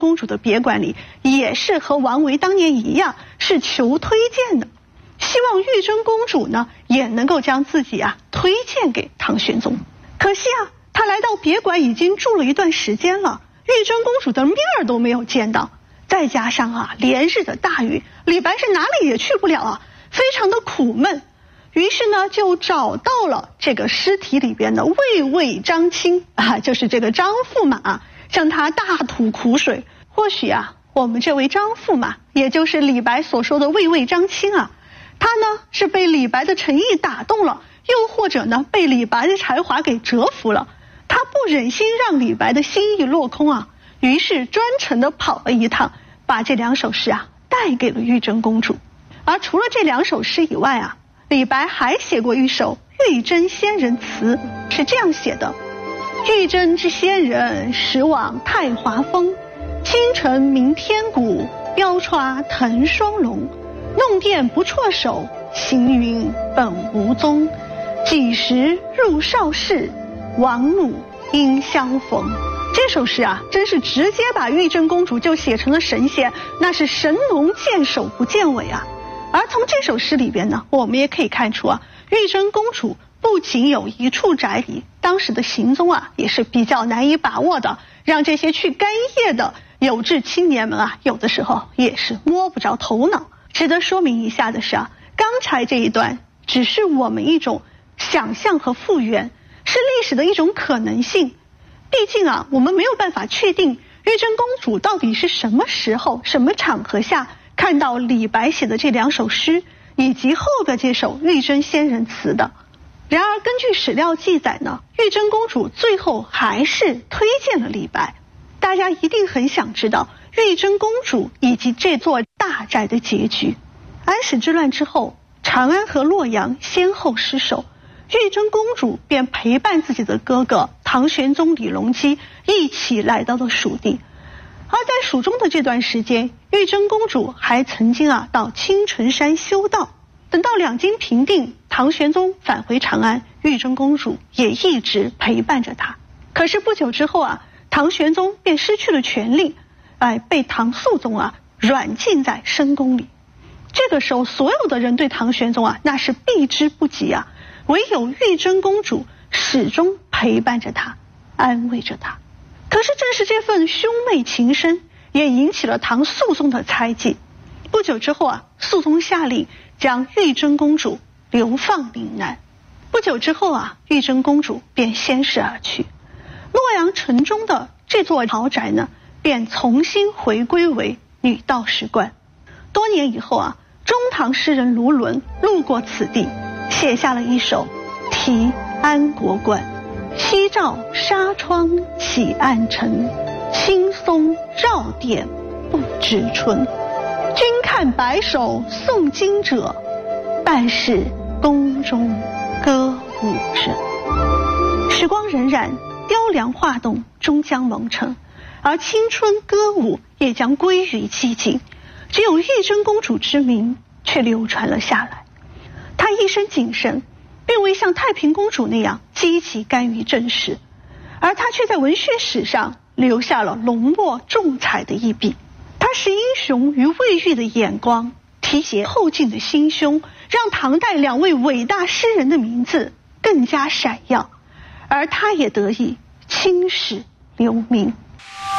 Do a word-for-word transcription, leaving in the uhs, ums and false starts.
公主的别馆里也是和王维当年一样，是求推荐的，希望玉真公主呢也能够将自己啊推荐给唐玄宗。可惜啊，她来到别馆已经住了一段时间了，玉真公主的面儿都没有见到，再加上啊连日的大雨，李白是哪里也去不了啊，非常的苦闷。于是呢，就找到了这个诗题里边的魏魏张青啊，就是这个张驸马，向他大吐苦水。或许啊，我们这位张驸马，也就是李白所说的魏魏张青啊，他呢是被李白的诚意打动了，又或者呢被李白的才华给折服了，他不忍心让李白的心意落空啊，于是专程的跑了一趟，把这两首诗啊带给了玉真公主。而除了这两首诗以外啊，李白还写过一首《玉真仙人词》，是这样写的：玉真之仙人，时往太华峰。清晨鸣天鼓，标欻腾双龙。弄电不辍手，行云本无踪。几时入少室，王母应相逢。这首诗啊，真是直接把玉真公主就写成了神仙，那是神龙见首不见尾啊。而从这首诗里边呢，我们也可以看出啊，玉真公主不仅有一处宅邸，当时的行踪啊也是比较难以把握的，让这些去干夜的有志青年们啊，有的时候也是摸不着头脑。值得说明一下的是啊，刚才这一段只是我们一种想象和复原，是历史的一种可能性。毕竟啊，我们没有办法确定玉真公主到底是什么时候、什么场合下看到李白写的这两首诗，以及后边这首《玉真仙人词》的。然而根据史料记载呢，玉真公主最后还是推荐了李白。大家一定很想知道玉真公主以及这座大宅的结局。安史之乱之后，长安和洛阳先后失守，玉真公主便陪伴自己的哥哥唐玄宗李隆基一起来到了蜀地。而在蜀中的这段时间，玉真公主还曾经啊到青城山修道。等到两京平定，唐玄宗返回长安，玉真公主也一直陪伴着他。可是不久之后啊，唐玄宗便失去了权力，哎，被唐肃宗啊软禁在深宫里。这个时候，所有的人对唐玄宗啊那是避之不及啊，唯有玉真公主始终陪伴着他，安慰着他。可是正是这份兄妹情深，也引起了唐肃宗的猜忌。不久之后啊，肃宗下令将玉真公主流放岭南。不久之后啊，玉真公主便仙逝而去。洛阳城中的这座豪宅呢，便重新回归为女道士观。多年以后啊，中唐诗人卢纶路过此地，写下了一首《题安国观》：夕照纱窗起暗沉，青松绕殿不知春。君看白首诵经者，半是宫中歌舞声。时光荏苒，雕梁画栋终将蒙尘，而青春歌舞也将归于寂静，只有玉真公主之名却流传了下来。她一生谨慎，并未像太平公主那样积极干预政事，而她却在文学史上留下了浓墨重彩的一笔。她是英雄与魏玉的眼光，提携后进的心胸，让唐代两位伟大诗人的名字更加闪耀，而她也得以青史留名。